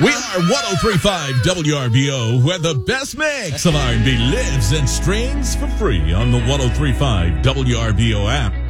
We are 103.5 WRBO, where the best mix of R&B lives and streams for free on the 103.5 WRBO app.